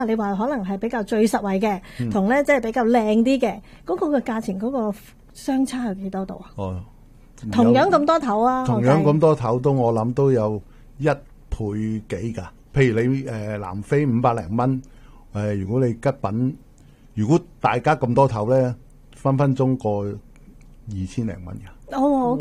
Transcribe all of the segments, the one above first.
你話可能係比較最實惠嘅，同咧即係比較靚啲嘅，嗰個嘅價錢嗰個相差係幾多度啊？ 哦， 同樣咁多頭啊， 同樣咁多頭都我諗都有1倍幾㗎。譬如你南非500零蚊，如果你吉品，如果大家咁多頭咧，分分鐘過2000零蚊㗎。 哦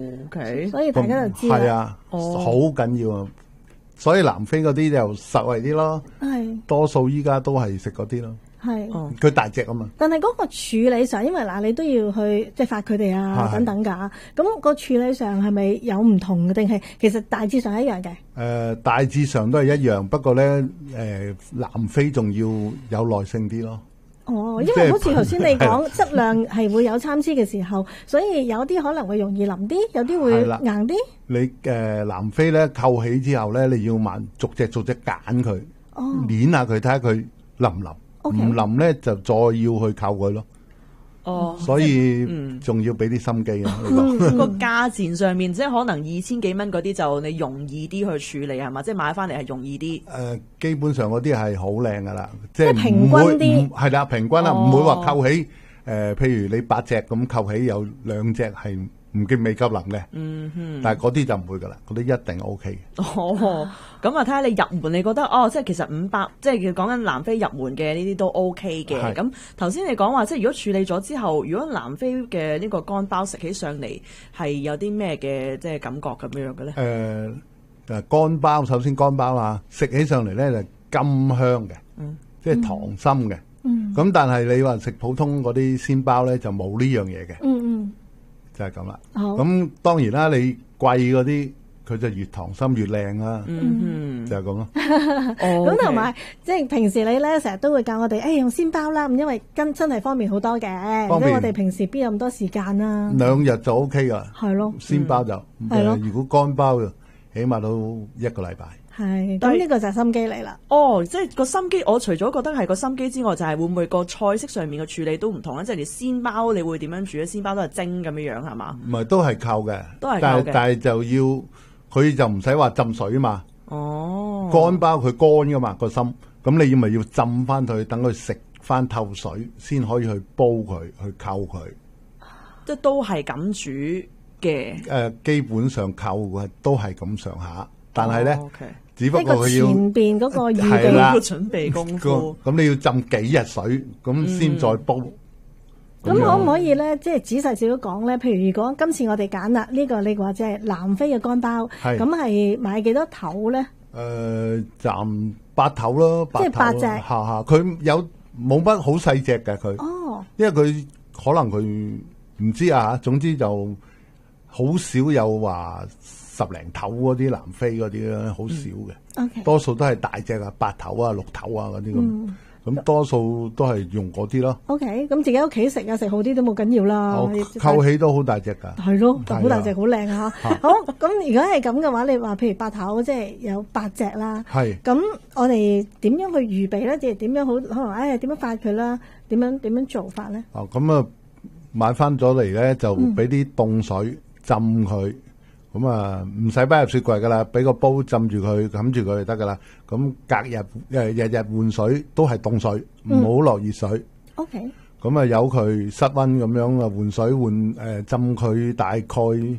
，OK，所以大家就知係啊，好緊要啊。所以南非嗰啲就實惠啲咯，多數依家都係食嗰啲咯。係，佢大隻啊嘛。 但係嗰個處理上，因為嗱，你都要去即係發佢哋啊等等㗎。咁個處理上係咪有唔同嘅，定係其實大致上一樣嘅？ 大致上都係一樣，不過咧南非仲要有耐性啲咯。 哦，因為好似頭先你講質量係會有參差嘅時候，所以有啲可能會容易腍啲，有啲會硬啲。 你南非咧扣起之後咧，你要逐隻揀佢，捏下佢睇下佢腍唔腍，唔腍咧就再要去扣佢咯。所以仲要俾啲心機啊！ 個價錢上面即係可能2000幾蚊嗰啲就你容易啲去處理係嘛？即係買翻嚟係容易啲。 基本上嗰啲係好靚噶啦，即係平均啲。 係啦，平均啦，唔會話扣起譬如你8隻咁扣起有2隻係唔見未夠腍嘅。但係嗰啲就唔會噶啦，嗰啲一定 OK 嘅。 咁啊睇下你入門，你覺得即係其實500，即係講緊南非入門嘅呢啲都 OK 嘅。咁頭先你講話，即係如果處理咗之後，如果南非嘅呢個乾包食起上嚟係有啲咩嘅即係感覺咁樣嘅咧？ 乾包首先乾包啊，食起上嚟咧就甘香嘅，即係糖心嘅。咁但係你話食普通嗰啲鮮包咧就冇呢樣嘢嘅。就係咁啦。咁當然啦，你貴嗰啲。佢就越糖心越靚啦，就係咁咯。 咁同埋即係平時你咧成日都會教我哋，用鮮包啦，咁因為真係方便好多嘅。因為我哋平時邊有咁多時間啦 ？2日就 OK 噶。 係咯， 鮮包就係咯。如果乾包就起碼都1個禮拜。 係，咁呢個就係心機嚟啦。 即係個心機。我除咗覺得係個心機之外，就係會唔會個菜式上面嘅處理都唔同咧？即係連鮮包你會點樣煮咧？鮮包都係蒸咁樣係嘛？ 唔係，都係扣嘅， 都係扣嘅。 但係就要。佢就唔使話浸水啊嘛，乾包佢乾噶嘛個心，咁你咪要浸翻佢，等佢食翻透水，先可以去煲佢，去扣佢。 即係都係咁煮嘅。 基本上扣嘅都係咁上下，但係咧，只不過佢要前邊嗰個預備個準備功夫。 咁你要浸幾日水，咁先再煲。 咁可唔可以咧，即係仔細少少講咧？譬如如果今次我哋揀啦，呢個你話即係南非嘅乾包，咁係買幾多頭咧？ 暫8頭咯， 即係8隻。 佢有冇乜好細隻嘅佢？因為佢可能佢唔知啊，總之就好少有話10零頭嗰啲南非嗰啲啦，好少嘅。多數都係大隻啊，8頭啊、6頭啊嗰啲咁。咁多數都係用嗰啲咯。 OK，咁自己屋企食啊，食好啲都冇緊要啦。 扣起都好大隻㗎。 係咯，好大隻，好靚啊！好，咁如果係咁嘅話，你話譬如8頭，即係有8隻啦。係。咁我哋點樣去預備咧？即係點樣好？可能點樣發佢啦？點樣做法咧？ 咁啊，買翻咗嚟咧，就俾啲凍水浸佢。咁啊，唔使擺入雪櫃噶啦，俾個煲浸住佢，冚住佢就得噶啦。咁隔日日換水都係凍水，唔好落熱水。 OK。 咁啊，由佢室溫咁樣啊，換水浸佢大概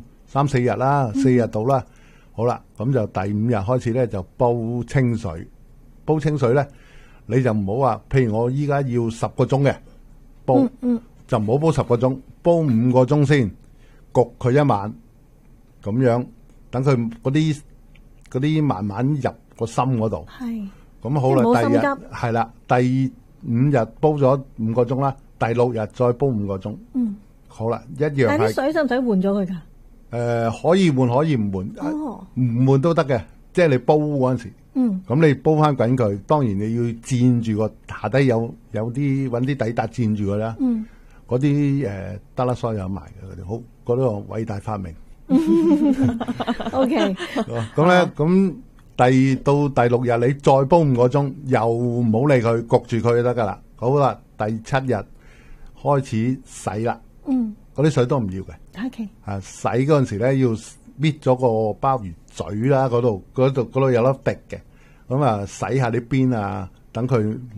3-4日啦，4日到啦。好啦，咁就第5日開始咧就煲清水。煲清水咧，你就唔好話，譬如我依家要10個鐘嘅煲，就唔好煲10個鐘，煲5個鐘先，焗佢1晚。咁樣等佢嗰啲慢慢入個心嗰度。係。咁好啦，第二日係啦，第5日煲咗5個鐘啦，第6日再煲5個鐘。好啦，一樣係。 但係啲水使唔使換咗佢㗎？ 可以換，可以唔換。唔換都得嘅，即係你煲嗰陣時。咁你煲翻滾佢，當然你要墊住個下底有啲揾啲底笪墊住佢啦。嗰啲德拉索有賣嘅嗰啲，好嗰個偉大發明。 OK， 咁咧，咁到第6日你再煲5個鐘，又唔好理佢，焗住佢就得噶啦。好啦，第7日開始洗啦。嗰啲水都唔要嘅。 OK。 洗嗰陣時咧，要搣咗個鮑魚嘴啦，嗰度有粒滴嘅。咁啊，洗下啲邊啊， 等佢